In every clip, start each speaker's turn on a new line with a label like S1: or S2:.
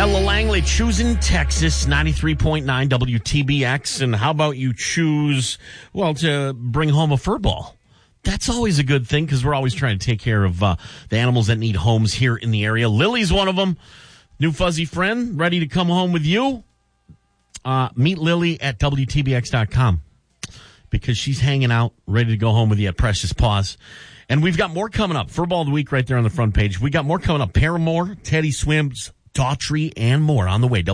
S1: Ella Langley choosing Texas, 93.9 WTBX. And how about you choose, to bring home a fur ball? That's always a good thing because we're always trying to take care of the animals that need homes here in the area. Lily's one of them. New fuzzy friend, ready to come home with you? Meet Lily at WTBX.com because she's hanging out, ready to go home with you at Precious Paws. And we've got more coming up. Furball of the Week right there on the front page. We got more coming up. Paramore, Teddy Swims, Daughtry, and more on the way.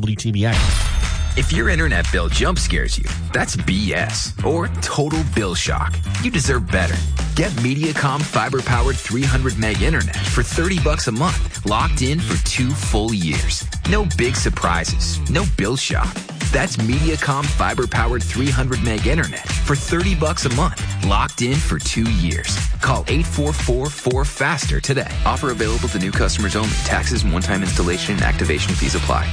S1: WTBX.
S2: If your internet bill jump scares you, that's BS or total bill shock. You deserve better. Get Mediacom fiber-powered 300 meg internet for $30 a month, locked in for 2 full years. No big surprises, no bill shock. That's Mediacom fiber-powered 300 meg internet for $30 a month, locked in for 2 years. Call 844-4FASTER today. Offer available to new customers only. Taxes and one-time installation and activation fees apply.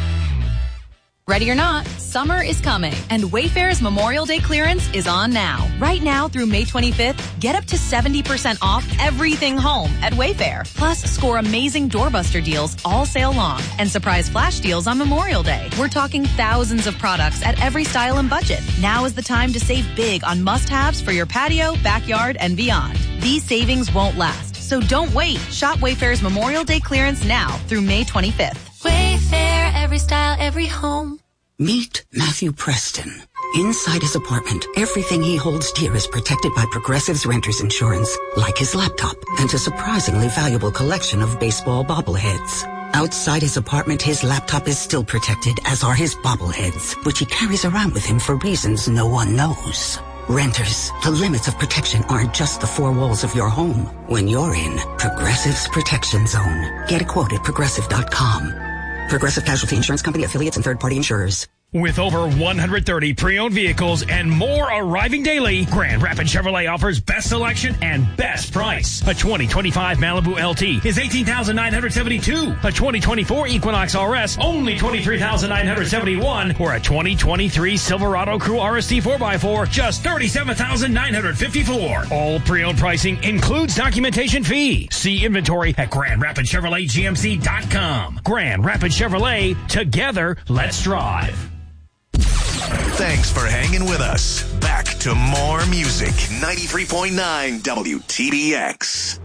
S3: Ready or not, summer is coming, and Wayfair's Memorial Day clearance is on now. Right now through May 25th, get up to 70% off everything home at Wayfair. Plus, score amazing doorbuster deals all sale long and surprise flash deals on Memorial Day. We're talking thousands of products at every style and budget. Now is the time to save big on must-haves for your patio, backyard, and beyond. These savings won't last, so don't wait. Shop Wayfair's Memorial Day clearance now through May 25th.
S4: Wayfair, every style, every home.
S5: Meet Matthew Preston. Inside his apartment, everything he holds dear is protected by Progressive's Renter's Insurance, like his laptop and a surprisingly valuable collection of baseball bobbleheads. Outside his apartment, his laptop is still protected, as are his bobbleheads, which he carries around with him for reasons no one knows. Renters, the limits of protection aren't just the 4 walls of your home. When you're in Progressive's Protection Zone, get a quote at Progressive.com. Progressive Casualty Insurance Company, affiliates, and third-party insurers.
S6: With over 130 pre-owned vehicles and more arriving daily, Grand Rapids Chevrolet offers best selection and best price. A 2025 Malibu LT is $18,972. A 2024 Equinox RS, only $23,971. Or a 2023 Silverado Crew RST 4x4, just $37,954. All pre-owned pricing includes documentation fee. See inventory at GrandRapidsChevroletGMC.com. Grand Rapids Chevrolet, together, let's drive.
S7: Thanks for hanging with us. Back to more music. 93.9 WTBX.